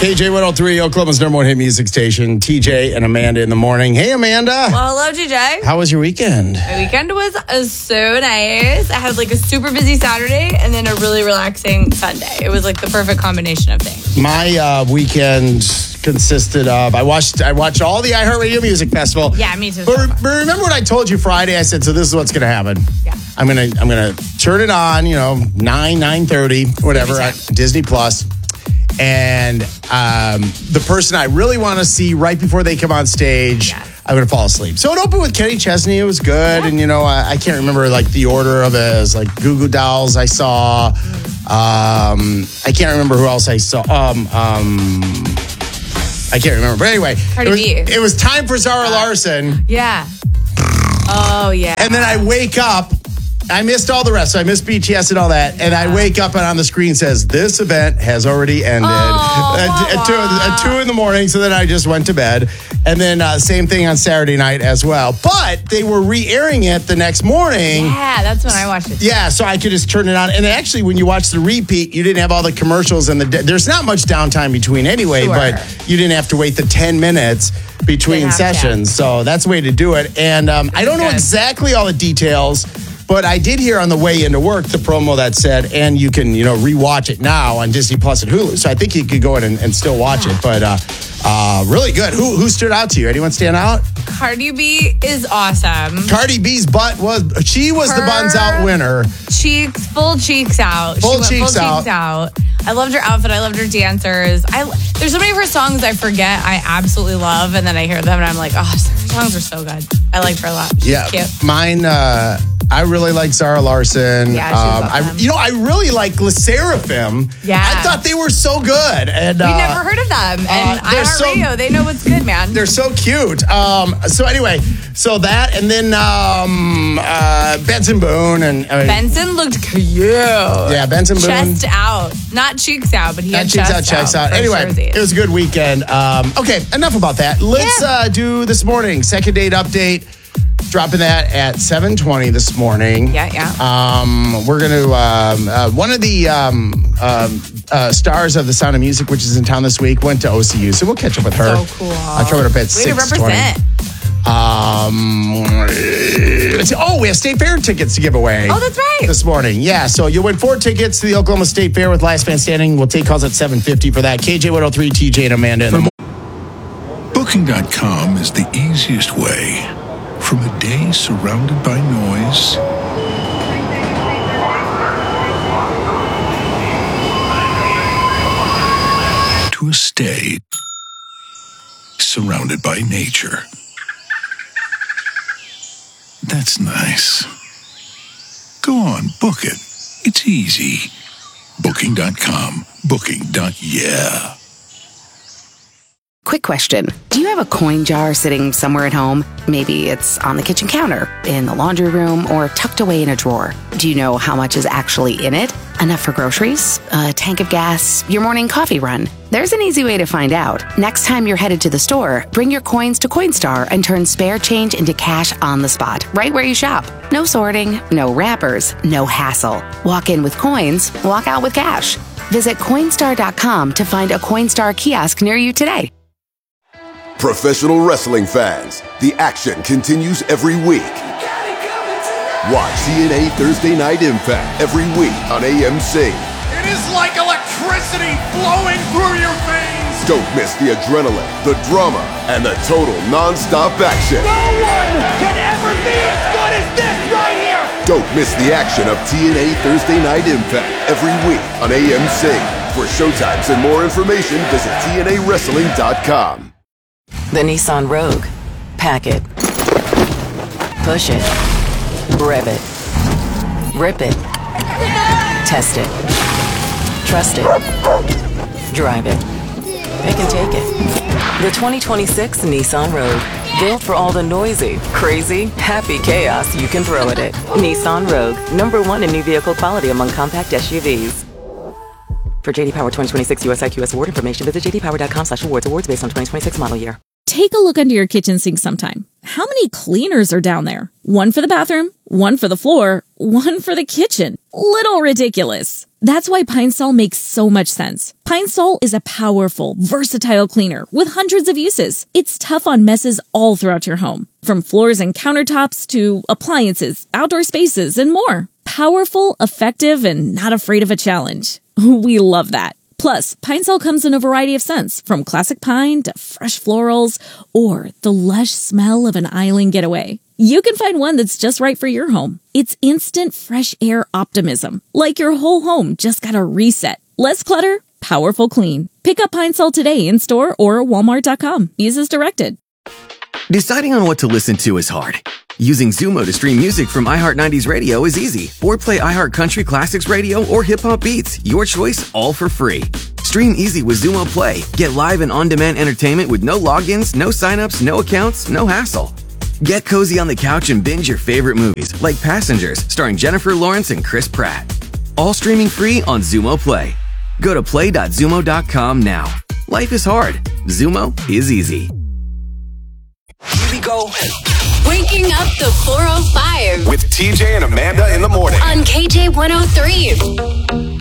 KJ 103, Oklahoma's number one hit music station. TJ and Amanda in the morning. Hey, Amanda. Well, hello, TJ. How was your weekend? My weekend was so nice. I had like a super busy Saturday and then a really relaxing Sunday. It was like the perfect combination of things. My weekend consisted of I watched all the iHeartRadio Music Festival. Yeah, me too. But remember what I told you Friday? I said, so this is what's going to happen. Yeah. I'm gonna turn it on, 9:30, whatever, at Disney Plus. And the person I really want to see right before they come on stage, I'm going to fall asleep. So it opened with Kenny Chesney. It was good. Yeah. And, I can't remember, the order of it. It was, Goo Goo Dolls I saw. I can't remember who else I saw. I can't remember. But anyway, it was time for Zara Larsson. Yeah. Oh, yeah. And then I wake up. I missed all the rest. So I missed BTS and all that. And I wake up and on the screen says, this event has already ended at 2 in the morning. So then I just went to bed. And then same thing on Saturday night as well. But they were re-airing it the next morning. Yeah, that's when I watched it. Yeah, so I could just turn it on. And actually, when you watch the repeat, you didn't have all the commercials. And there's not much downtime between anyway. Sure. But you didn't have to wait the 10 minutes between sessions. So that's the way to do it. And I don't know exactly all the details. But I did hear on the way into work the promo that said, and you can, rewatch it now on Disney Plus and Hulu. So I think you could go in and still watch it. But really good. Who stood out to you? Anyone stand out? Cardi B is awesome. Cardi B's butt was the Buns Out winner. Full cheeks out. Full cheeks out. I loved her outfit. I loved her dancers. There's so many of her songs I forget I absolutely love, and then I hear them and I'm like, oh, her songs are so good. I liked her a lot. She's cute. Mine. I really like Zara Larsson. Yeah, she's awesome. I really like Le Seraphim. Yeah. I thought they were so good. And we never heard of them. And iHeartRadio, they know what's good, man. They're so cute. So anyway, that, and then Benson Boone. Benson looked cute. Yeah, Benson Boone. Chest out. Not cheeks out, but he had chest out. Anyway, it was a good weekend. Okay, enough about that. Let's do this morning. Second date update. Dropping that at 7:20 this morning. Yeah. We're going to, one of the stars of The Sound of Music, which is in town this week, went to OCU. So we'll catch up with her. So cool. I'll throw it up at 6:20. We have State Fair tickets to give away. Oh, that's right. This morning. Yeah, so you'll win 4 tickets to the Oklahoma State Fair with Last Man Standing. We'll take calls at 7:50 for that. KJ 103, TJ and Amanda in the morning. Booking.com is the easiest way. From a day surrounded by noise to a stay surrounded by nature. That's nice. Go on, book it. It's easy. Booking.com. Booking.yeah. Quick question. Do you have a coin jar sitting somewhere at home? Maybe it's on the kitchen counter, in the laundry room, or tucked away in a drawer. Do you know how much is actually in it? Enough for groceries? A tank of gas? Your morning coffee run? There's an easy way to find out. Next time you're headed to the store, bring your coins to Coinstar and turn spare change into cash on the spot, right where you shop. No sorting, no wrappers, no hassle. Walk in with coins, walk out with cash. Visit Coinstar.com to find a Coinstar kiosk near you today. Professional wrestling fans, the action continues every week. Watch TNA Thursday Night Impact every week on AMC. It is like electricity flowing through your veins. Don't miss the adrenaline, the drama, and the total non-stop action. No one can ever be as good as this right here. Don't miss the action of TNA Thursday Night Impact every week on AMC. For showtimes and more information, visit TNAWrestling.com. The Nissan Rogue. Pack it. Push it. Rev it. Rip it. Test it. Trust it. Drive it. Pick and take it. The 2026 Nissan Rogue. Built for all the noisy, crazy, happy chaos you can throw at it. Nissan Rogue. #1 in new vehicle quality among compact SUVs. For JD Power 2026 US IQS award information, visit jdpower.com/awards. Awards based on 2026 model year. Take a look under your kitchen sink sometime. How many cleaners are down there? One for the bathroom, one for the floor, one for the kitchen. Little ridiculous. That's why Pine Sol makes so much sense. Pine Sol is a powerful, versatile cleaner with hundreds of uses. It's tough on messes all throughout your home, from floors and countertops to appliances, outdoor spaces, and more. Powerful, effective, and not afraid of a challenge. We love that. Plus, Pine Sol comes in a variety of scents, from classic pine to fresh florals or the lush smell of an island getaway. You can find one that's just right for your home. It's instant fresh air optimism, like your whole home just got a reset. Less clutter, powerful clean. Pick up Pine Sol today in store or walmart.com. Use as directed. Deciding on what to listen to is hard. Using Zumo to stream music from iHeart 90s Radio is easy. Or play iHeart Country Classics Radio or Hip Hop Beats. Your choice, all for free. Stream easy with Zumo Play. Get live and on-demand entertainment with no logins, no signups, no accounts, no hassle. Get cozy on the couch and binge your favorite movies, like Passengers, starring Jennifer Lawrence and Chris Pratt. All streaming free on Zumo Play. Go to play.zumo.com now. Life is hard. Zumo is easy. Here we go. Waking up the 405 with TJ and Amanda in the morning on KJ 103.